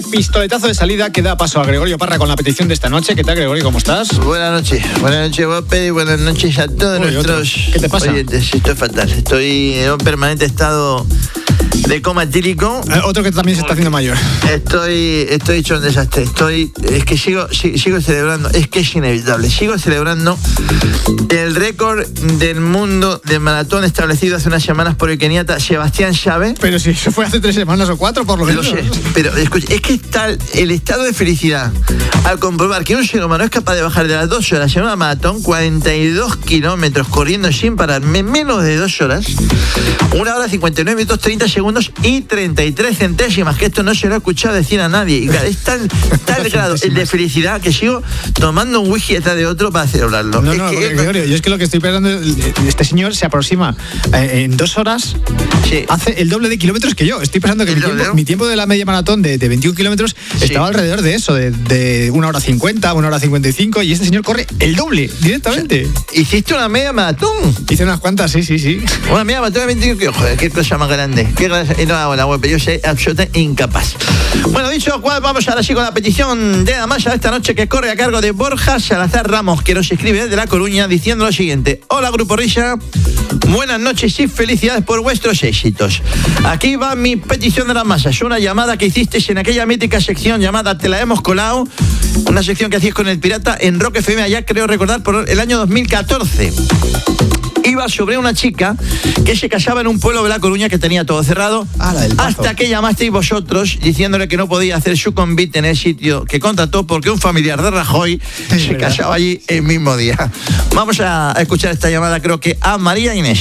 Pistoletazo de salida que da paso a Gregorio Parra con la petición de esta noche. ¿Qué tal, Gregorio? ¿Cómo estás? Buenas noches, Bope, y buenas noches a todos nuestros ¿Qué te pasa? oyentes. Estoy fatal, estoy en un permanente estado de coma etílico. Otro que también se está haciendo mayor. Estoy hecho un desastre. Es que sigo celebrando, es que es inevitable. Sigo celebrando el récord del mundo de maratón establecido hace unas semanas por el keniata Sebastián Chávez. Pero si eso fue hace 3 semanas o 4, por lo menos. Lo sé, pero escucha, es que está el estado de felicidad al comprobar que un ser humano es capaz de bajar de las 2 horas en una maratón 42 kilómetros corriendo sin parar en menos de 2 horas, 1 hora 59 minutos 30 segundos y 33 centésimas, que esto no se lo he escuchado decir a nadie. Y es tal grado el de felicidad que sigo tomando un whisky detrás de otro para celebrarlo. No, Gregorio, yo es que lo que estoy pensando, este señor se aproxima en 2 horas, sí, hace el doble de kilómetros que yo. Estoy pensando que mi tiempo de la media maratón de 21 kilómetros estaba alrededor de eso, de 1 hora 50, 1 hora 55, y este señor corre el doble directamente. O sea, ¿hiciste una media maratón? Hice unas cuantas, sí. Una media maratón de 21 kilómetros. Joder, qué cosa más grande. Enhorabuena, web. Yo soy absolutamente incapaz. Bueno, dicho lo cual, vamos ahora sí con la petición de la masa de esta noche, que corre a cargo de Borja Salazar Ramos, que nos escribe desde La Coruña diciendo lo siguiente: hola, Grupo Risa, buenas noches y felicidades por vuestros éxitos. Aquí va mi petición de la masa. Es una llamada que hicisteis en aquella mítica sección llamada Te la hemos colado, una sección que hacíais con el Pirata en Rock FM allá, creo recordar, por el año 2014. Iba sobre una chica que se casaba en un pueblo de La Coruña que tenía todo cerrado, hasta que llamasteis vosotros diciéndole que no podía hacer su convite en el sitio que contrató porque un familiar de Rajoy se casaba allí el mismo día. Vamos a escuchar esta llamada, creo que a María Inés.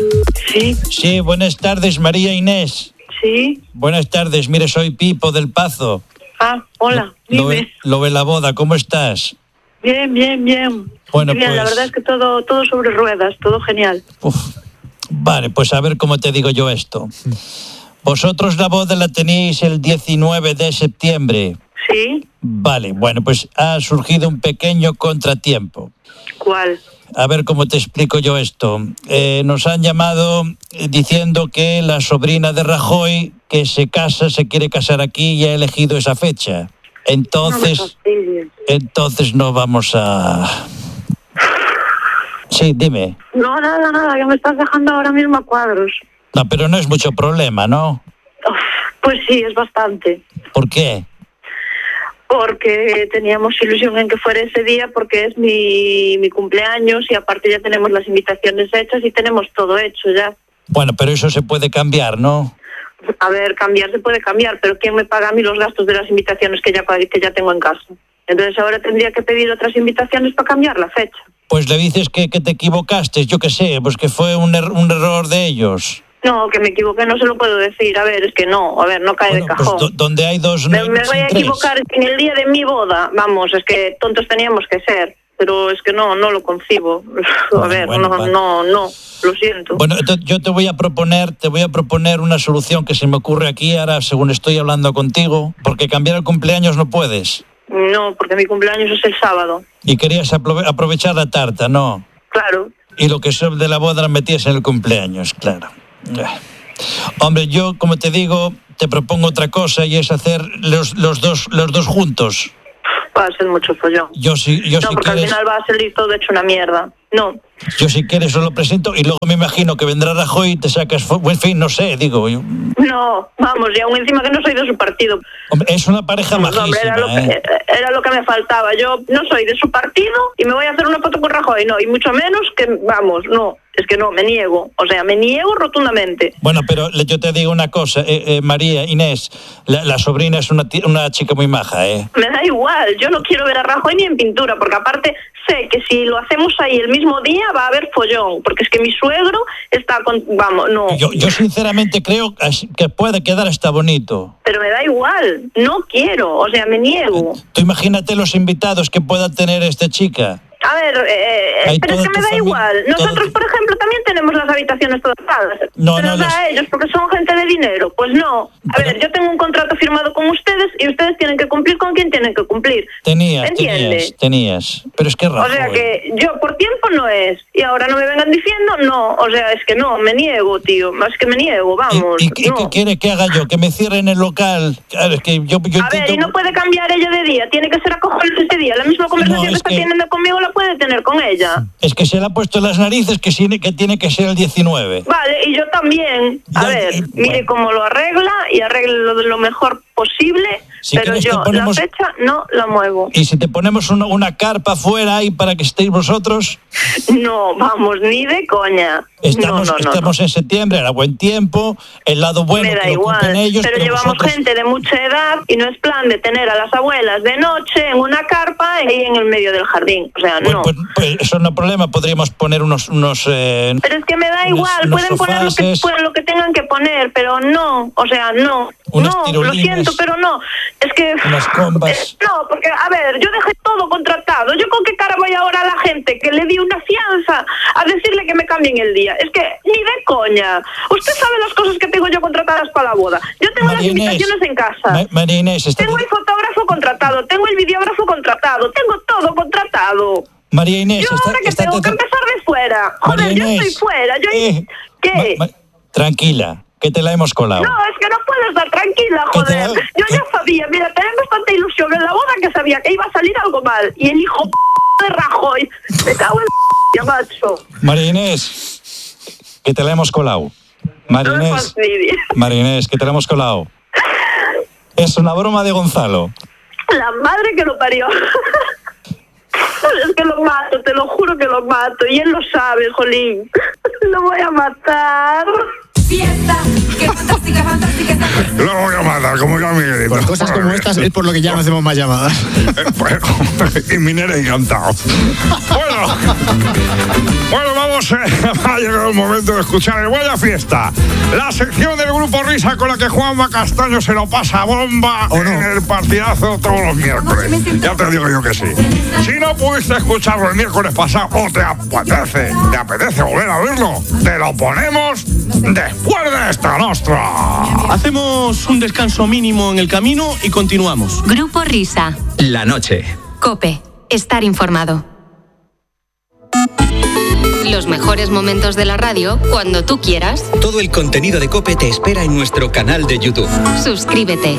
Sí, buenas tardes, María Inés. Sí. Buenas tardes, mire, soy Pipo del Pazo. Ah, hola, dime. Lo de la boda, ¿cómo estás? Bien. Bueno, bien, pues, la verdad es que todo sobre ruedas, todo genial. Vale, pues a ver cómo te digo yo esto. Vosotros la boda la tenéis el 19 de septiembre. Sí. Vale, bueno, pues ha surgido un pequeño contratiempo. ¿Cuál? A ver cómo te explico yo esto. Nos han llamado diciendo que la sobrina de Rajoy, que se quiere casar aquí y ha elegido esa fecha. Entonces no vamos a... Sí, dime. No, nada, ya me estás dejando ahora mismo a cuadros. No, pero no es mucho problema, ¿no? Pues sí, es bastante. ¿Por qué? Porque teníamos ilusión en que fuera ese día, porque es mi cumpleaños y aparte ya tenemos las invitaciones hechas y tenemos todo hecho ya. Bueno, pero eso se puede cambiar, ¿no? A ver, cambiar se puede cambiar, pero ¿quién me paga a mí los gastos de las invitaciones que ya tengo en casa? Entonces ahora tendría que pedir otras invitaciones para cambiar la fecha. Pues le dices que te equivocaste, yo qué sé, pues que fue un error de ellos. No, que me equivoqué, no se lo puedo decir. A ver, es que no cae de cajón. Pues donde hay dos... Me voy a equivocar en el día de mi boda. Vamos, es que tontos teníamos que ser. Pero es que no lo concibo. A ver, no, lo siento. Bueno, yo te voy a proponer una solución que se me ocurre aquí ahora, según estoy hablando contigo, porque cambiar el cumpleaños no puedes. No, porque mi cumpleaños es el sábado. Y querías aprovechar la tarta, ¿no? Claro. Y lo que es de la boda la metías en el cumpleaños, claro. Hombre, yo, como te digo, te propongo otra cosa y es hacer los dos juntos. Va a ser mucho follón. Yo si porque quieres, al final va a salir todo hecho una mierda. No. Yo si quieres lo presento y luego me imagino que vendrá Rajoy y te sacas... En fin, no sé, digo... No, vamos, y aún encima que no soy de su partido. Hombre, es una pareja majísima, hombre, era lo que me faltaba. Yo no soy de su partido y me voy a hacer una foto con Rajoy, no, y mucho menos que, vamos, no. Es que no, me niego. O sea, me niego rotundamente. Bueno, pero yo te digo una cosa, María Inés, la sobrina es una chica muy maja, ¿eh? Me da igual, yo no quiero ver a Rajoy ni en pintura, porque aparte sé que si lo hacemos ahí el mismo día va a haber follón, porque es que mi suegro está con... Vamos, no. Yo sinceramente creo que puede quedar hasta bonito. Pero me da igual, no quiero, o sea, me niego. Tú imagínate los invitados que pueda tener esta chica. A ver, pero es que me da igual. Nosotros, por ejemplo, también tenemos las habitaciones todas pagas. Se nos da a ellos porque son gente de dinero. Pues no. A ver, yo tengo un contrato firmado con ustedes y ustedes tienen que cumplir con quien tienen que cumplir. Tenías. Pero es que Rajoy. O sea que yo por tiempo no es. Y ahora no me vengan diciendo no. O sea, es que no, me niego, tío. Más que me niego, vamos. ¿Y qué quiere que haga yo? ¿Que me cierren el local? Claro, es que yo a ver, y no puede cambiar ella de día. Tiene que ser acojonante ese día. La misma conversación que está teniendo conmigo la puede tener con ella. Es que se le ha puesto en las narices que tiene que ser el 19. Vale, y yo también. A ver, mire cómo lo arregla y arregle lo mejor posible, pero yo la fecha no la muevo. ¿Y si te ponemos una carpa fuera ahí para que estéis vosotros? No, vamos, ni de coña. Estamos en septiembre, era buen tiempo, el lado bueno me da que igual, ocupen ellos. pero llevamos gente de mucha edad y no es plan de tener a las abuelas de noche en una carpa y en el medio del jardín. O sea, no. Pues eso no es problema, podríamos poner unos pero es que me da igual, pueden poner lo que tengan que poner, pero no, o sea, no. No, lo siento, pero no. Es que... Unas combas. No, porque, a ver, yo dejé todo contratado. ¿Yo con qué cara voy ahora a la gente que le di una fianza a decirle que me cambien el día? Es que ni de coña. Usted sabe las cosas que tengo yo contratadas para la boda. Yo tengo las invitaciones en casa. María Inés, tengo el fotógrafo contratado, tengo el videógrafo contratado, tengo todo contratado. María Inés, yo ahora que tengo que empezar de fuera. Joder, yo estoy fuera. ¿Qué? Tranquila, que te la hemos colado. No, es que no puedo estar tranquila, joder. Yo ya sabía, mira, tenía bastante ilusión en la boda que sabía que iba a salir algo mal. Y el hijo de Rajoy, me cago en macho. María Inés, que te la hemos colado. María Inés, que te la hemos colado. Es una broma de Gonzalo. La madre que lo parió. Es que lo mato, te lo juro que lo mato. Y él lo sabe, jolín. Lo voy a matar. Fiesta, qué fantástica, fantástica. Lo voy a matar, como yo a mí. Por cosas como estas es por lo que ya no hacemos más llamadas. Y Minera encantado. Bueno, vamos, ha llegado el momento de escuchar el Vaya Fiesta. La sección del Grupo Risa con la que Juanma Castaño se lo pasa bomba en el partidazo todos los miércoles. Ya te digo yo que sí. Si no pudiste escucharlo el miércoles pasado o te apetece volver a verlo, te lo ponemos después de esta nostra. Hacemos un descanso mínimo en el camino y continuamos. Grupo Risa. La noche. COPE. Estar informado. Los mejores momentos de la radio cuando tú quieras. Todo el contenido de COPE te espera en nuestro canal de YouTube. Suscríbete.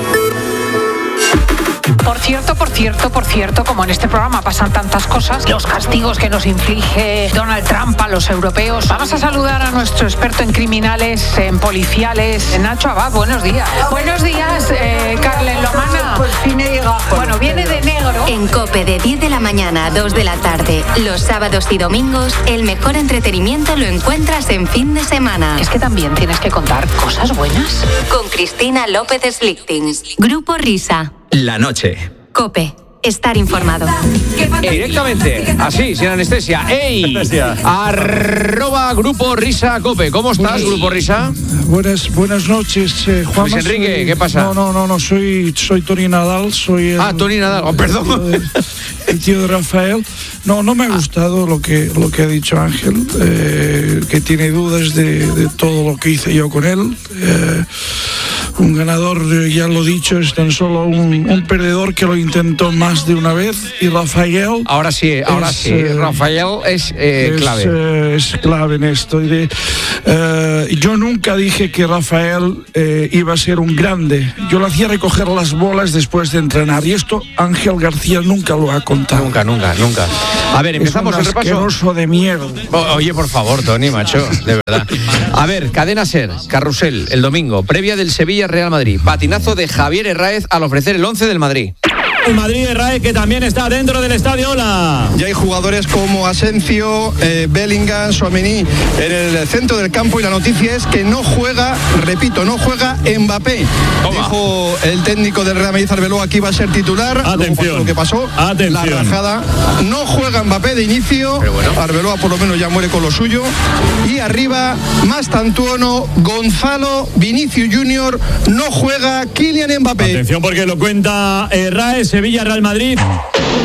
Por cierto, como en este programa pasan tantas cosas, los castigos que nos inflige Donald Trump a los europeos. Vamos a saludar a nuestro experto en criminales, en policiales, Nacho Abad. Buenos días. Buenos días, Carlen Lomana. Por fin he llegado. Bueno, viene de negro. En COPE de 10 de la mañana a 2 de la tarde, los sábados y domingos, el mejor entretenimiento lo encuentras en fin de semana. Es que también tienes que contar cosas buenas. Con Cristina López Slichtings. Grupo Risa. La noche. COPE. Estar informado. Directamente, así, sin anestesia. ¡Ey! @ Grupo Risa COPE. ¿Cómo estás, Grupo Risa? Buenas noches, Juan. Luis Enrique, ¿qué pasa? No, soy Tony Nadal, soy Tony Nadal, perdón. El tío de Rafael. No me ha gustado lo que ha dicho Ángel, que tiene dudas de todo lo que hice yo con él. Un ganador, ya lo he dicho, es tan solo un perdedor que lo intentó más de una vez. Y Rafael... Ahora sí. Rafael es clave. Es clave en esto. Yo nunca dije que Rafael iba a ser un grande. Yo lo hacía recoger las bolas después de entrenar. Y esto Ángel García nunca lo ha contado. Nunca. A ver, empezamos el repaso. Asqueroso de mierda. Oye, por favor, Tony, macho, de verdad. A ver, Cadena Ser, Carrusel, el domingo, previa del Sevilla-Real Madrid. Patinazo de Javier Herráez al ofrecer el 11 del Madrid. El Madrid Herráez, que también está dentro del estadio. Hola. Ya hay jugadores como Asencio, Bellingham, Tchouaméni en el centro del campo y la noticia es que no juega, repito, no juega Mbappé. Toma. Dijo el técnico del Real Madrid, Arbeloa, que iba a ser titular. Atención. Lo que pasó, la rajada. No juega Mbappé de inicio. Bueno. Arbeloa por lo menos ya muere con lo suyo. Y arriba, Mastantuono, Gonzalo, Vinicius Junior, no juega Kylian Mbappé. Atención porque lo cuenta Herráez. Sevilla, Real Madrid.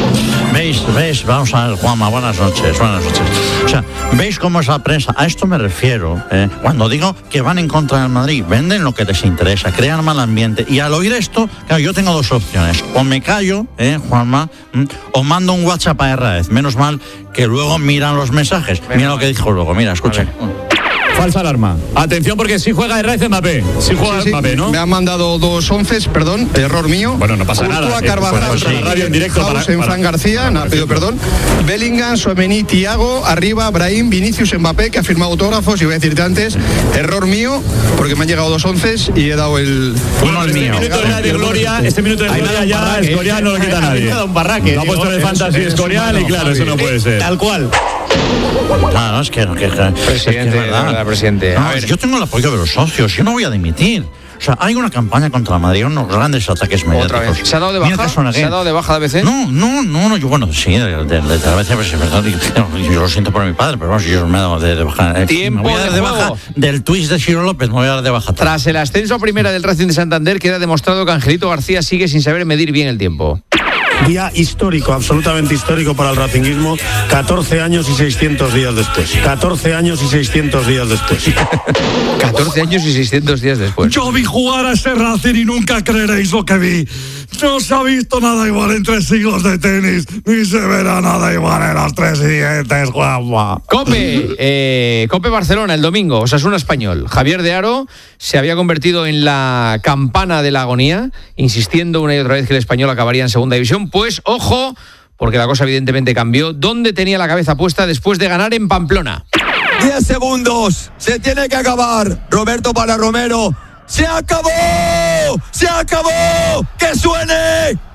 ¿Veis? Vamos a ver, Juanma, buenas noches. O sea, ¿veis cómo es la prensa? A esto me refiero, cuando digo que van en contra del Madrid, venden lo que les interesa, crean mal ambiente. Y al oír esto, claro, yo tengo dos opciones. O me callo, Juanma, o mando un WhatsApp a Herráez. Menos mal que luego miran los mensajes. Mira lo que dijo luego, mira, escucha. Falsa alarma. Atención porque si juega Herráez Mbappé. Si juega Mbappé, ¿no? Me han mandado 2 onces, perdón, error mío. Bueno, no pasa nada. Courtois, Carvajal, radio en directo en Fran García, no ha pedido perdón. Bellingham, Tchouaméni, Thiago, arriba, Brahim, Vinicius, Mbappé, que ha firmado autógrafos. Y voy a decirte antes, error mío, porque me han llegado 2 onces y he dado el... Uno al mío. Este minuto de gloria ya Escorial no lo quita nadie. Lo ha puesto en el Fantasy Escorial y claro, eso no puede ser. Tal cual. Claro, es que presidente, verdad, presidente. No, yo tengo el apoyo de los socios, yo no voy a dimitir. O sea, hay una campaña contra el Madrid, unos grandes ataques mediáticos. ¿Se ha dado de baja? ¿Se ha dado de baja de ABC? No, yo, bueno, sí, de ABC, pues, yo lo siento por mi padre, pero vamos, yo me he dado de baja. Tiempo me voy a dar de baja del twist de Ciro López, me voy a dar de baja. Tras el ascenso a primera del Racing de Santander, queda demostrado que Angelito García sigue sin saber medir bien el tiempo. Día histórico, absolutamente histórico para el racinguismo, 14 años y 600 días después. 14 años y 600 días después. 14 años y 600 días después. Yo vi jugar a ese Racing y nunca creeréis lo que vi. No se ha visto nada igual en 3 siglos de tenis, ni se verá nada igual en los 3 siguientes, Juanma. Cope Barcelona el domingo, Osasuna Español. Javier de Aro se había convertido en la campana de la agonía, insistiendo una y otra vez que el Español acabaría en segunda división. Pues ojo, porque la cosa evidentemente cambió. ¿Dónde tenía la cabeza puesta después de ganar en Pamplona? 10 segundos, se tiene que acabar. Roberto para Romero. ¡Se acabó! ¡Se acabó! ¡Que suene!